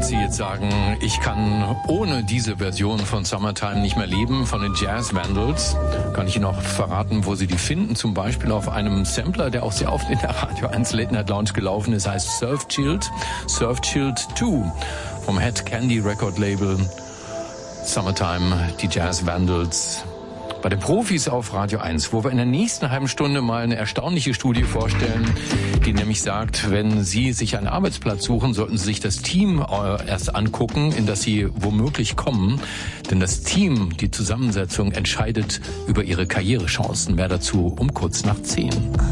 Falls Sie jetzt sagen, ich kann ohne diese Version von Summertime nicht mehr leben, von den Jazz Vandals, kann ich Ihnen auch verraten, wo Sie die finden. Zum Beispiel auf einem Sampler, der auch sehr oft in der Radio 1 Late Night Lounge gelaufen ist, heißt Surfshield 2 vom Head Candy Record Label. Summertime, die Jazz Vandals. Bei den Profis auf Radio 1, wo wir in der nächsten halben Stunde mal eine erstaunliche Studie vorstellen, die nämlich sagt, wenn Sie sich einen Arbeitsplatz suchen, sollten Sie sich das Team erst angucken, in das Sie womöglich kommen. Denn das Team, die Zusammensetzung, entscheidet über Ihre Karrierechancen. Mehr dazu um kurz nach 10.